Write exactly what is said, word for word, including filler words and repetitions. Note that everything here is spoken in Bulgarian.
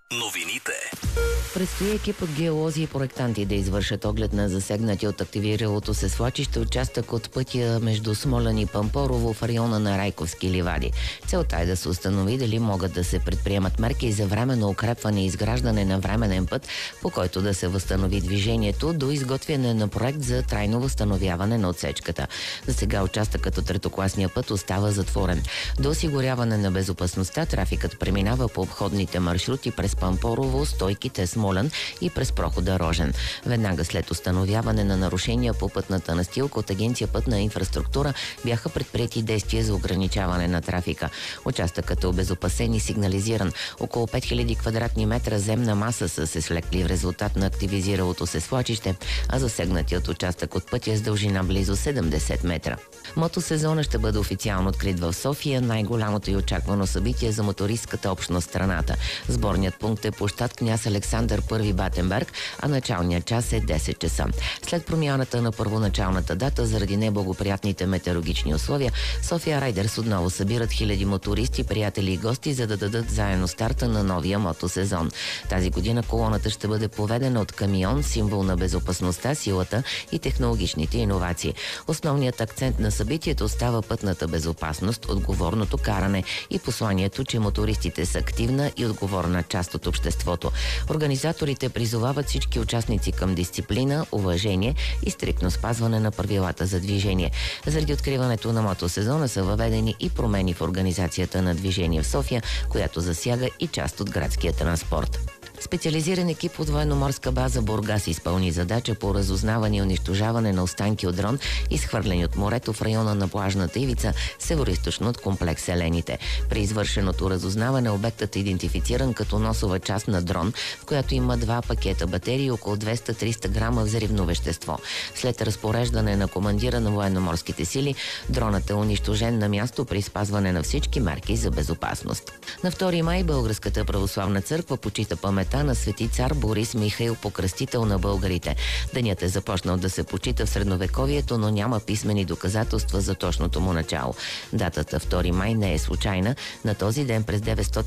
Новините. Предстои екип от геолози и проектанти да извършат оглед на засегнати от активиралото се свлачище участък от пътя между Смолян и Пампорово в района на Райковски ливади. Целта е да се установи дали могат да се предприемат мерки за временно укрепване и изграждане на временен път, по който да се възстанови движението до изготвяне на проект за трайно възстановяване на отсечката. За сега участъкът от третокласния път остава затворен. До осигуряване на безопасността трафикът преминава по обходните маршрути през Пампорово, Стойките, Смолян и през прохода Рожен. Веднага след установяване на нарушения по пътната настилка от Агенция Пътна инфраструктура бяха предприети действия за ограничаване на трафика. Участъкът е обезопасен и сигнализиран. Около пет хиляди квадратни метра земна маса са се слекли в резултат на активизиралото се свлачище, а засегнатият участък от пътя е с дължина близо седемдесет метра. Мотосезона ще бъде официално открит в София, най-голямото и очаквано събитие за мотористката общност в страната. Сборният пункт е площад Княз Александър първи Батенберг, а началният час е десет часа. След промяната на първоначалната дата заради неблагоприятните метеорологични условия, София Райдърс отново събират хиляди мотористи, приятели и гости, за да дадат заедно старта на новия мотосезон. Тази година колоната ще бъде поведена от камион, символ на безопасността, силата и технологичните иновации. Основният акцент на събитието остава пътната безопасност, отговорното каране и посланието, че мотористите са активна и отговорна част от обществото. Организаторите призовават всички участници към дисциплина, уважение и стриктно спазване на правилата за движение. Заради откриването на мотосезона са въведени и промени в организацията на движение в София, която засяга и част от градския транспорт. Специализиран екип от военноморска база Бургас изпълни задача по разузнаване и унищожаване на останки от дрон, изхвърлени от морето в района на плажната ивица, североизточно от комплекс Елените. При извършеното разузнаване обектът е идентифициран като носова част на дрон, в която има два пакета батерии и около двеста до триста грама взривно вещество. След разпореждане на командира на военноморските сили, дронът е унищожен на място при спазване на всички мерки за безопасност. На втори май Българската православна църква почита паметта на свети цар Борис Михаил, покръстител на българите. Денят е започнал да се почита в средновековието, но няма писмени доказателства за точното му начало. Датата втори май не е случайна. На този ден през деветстотин